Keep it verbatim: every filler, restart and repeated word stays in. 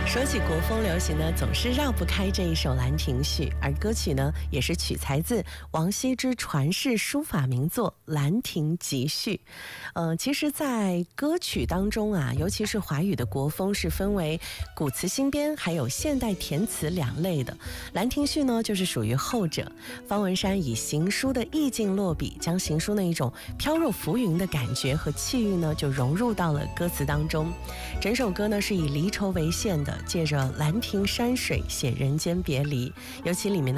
说起国风流行呢，总是绕不开这一首《兰亭序》，而歌曲呢，也是取材自王羲之传世书法名作《兰亭集序》。呃，其实，在歌曲当中啊，尤其是华语的国风是分为古词新编还有现代填词两类的。《兰亭序》呢，就是属于后者。方文山以行书的意境落笔，将行书那一种飘若浮云的感觉和气韵呢，就融入到了歌词当中。整首歌呢，是以离愁为线的，借着兰亭山水写人间别离，尤其里面呢